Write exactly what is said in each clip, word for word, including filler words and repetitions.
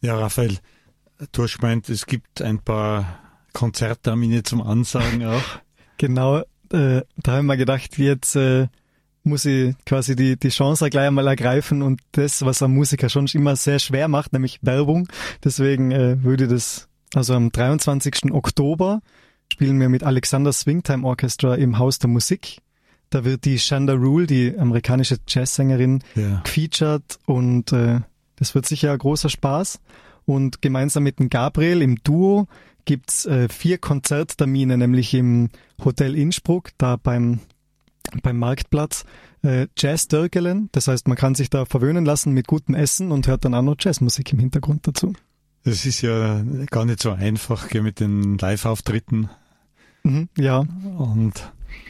Ja, Raphael, du hast gemeint, es gibt ein paar Konzerttermine zum Ansagen auch. Genau, äh, da habe ich mir gedacht, jetzt äh, muss ich quasi die, die Chance gleich einmal ergreifen und das, was ein Musiker schon immer sehr schwer macht, nämlich Werbung. Deswegen äh, würde das, also am dreiundzwanzigsten Oktober spielen wir mit Alexander Swingtime Orchestra im Haus der Musik. Da wird die Shonda Rhimes, die amerikanische Jazzsängerin, ja. gefeatured und äh, das wird sicher ein großer Spaß. Und gemeinsam mit dem Gabriel im Duo gibt's äh, vier Konzerttermine, nämlich im Hotel Innsbruck, da beim beim Marktplatz, äh, Jazz Dörgelen. Das heißt, man kann sich da verwöhnen lassen mit gutem Essen und hört dann auch noch Jazzmusik im Hintergrund dazu. Das ist ja gar nicht so einfach, gell, mit den Live-Auftritten. Mhm, ja. Und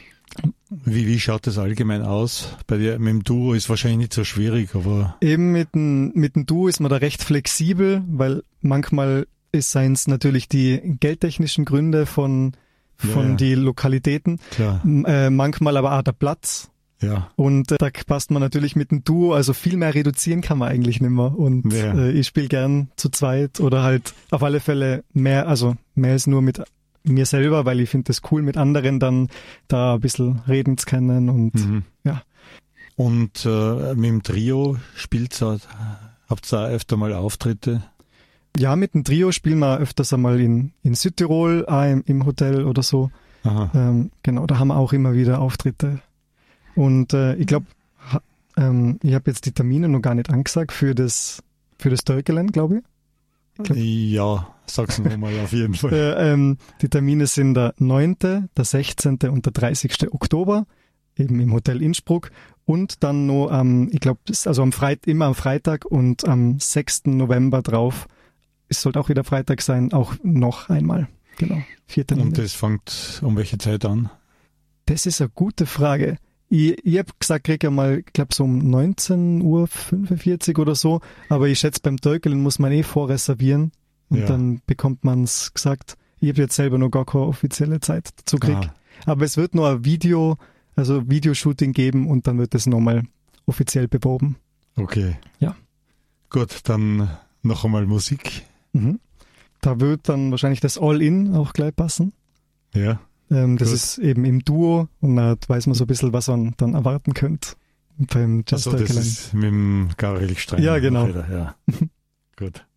wie, wie schaut das allgemein aus? Bei dir mit dem Duo ist wahrscheinlich nicht so schwierig, aber... Eben mit dem, mit dem Duo ist man da recht flexibel, weil manchmal ist seins natürlich die geldtechnischen Gründe von, von ja, ja. die Lokalitäten. Klar. Äh, manchmal aber auch der Platz. Ja. Und äh, da passt man natürlich mit dem Duo, also viel mehr reduzieren kann man eigentlich nicht mehr. Und ja. äh, ich spiele gern zu zweit oder halt auf alle Fälle mehr, also mehr als nur mit mir selber, weil ich finde das cool, mit anderen dann da ein bisschen reden zu können und mhm. ja. Und äh, mit dem Trio spielt ihr, habt ihr auch öfter mal Auftritte? Ja, mit dem Trio spielen wir öfters einmal in, in Südtirol, auch im, im Hotel oder so. Aha. Ähm, genau, da haben wir auch immer wieder Auftritte. Und äh, ich glaube, ha, ähm, ich habe jetzt die Termine noch gar nicht angesagt für das für das Dörgelen, glaube ich. Glaub, ja, sag's noch mal auf jeden Fall. Äh, ähm, die Termine sind der neunte, der sechzehnte und der dreißigste Oktober, eben im Hotel Innsbruck. Und dann noch am, ich glaube, also am Freitag, immer am Freitag und am sechsten November drauf, es sollte auch wieder Freitag sein, auch noch einmal. Genau, vier Termine. Und das fängt um welche Zeit an? Das ist eine gute Frage. Ich, ich habe gesagt, krieg ja mal, ich glaube so um neunzehn Uhr fünfundvierzig oder so, aber ich schätze, beim Dörgelen muss man eh vorreservieren und ja. dann bekommt man es gesagt. Ich habe jetzt selber noch gar keine offizielle Zeit dazu gekriegt. Ah. Aber es wird nur ein Video, also Videoshooting geben und dann wird es nochmal offiziell beworben. Okay. Ja. Gut, dann noch einmal Musik. Mhm. Da wird dann wahrscheinlich das All-In auch gleich passen. Ja. Ähm, das Gut. ist eben im Duo und da weiß man so ein bisschen, was man dann erwarten könnte beim Jazz Also das ist mit dem Gabriel Streiner. Ja, genau. Ja. Gut.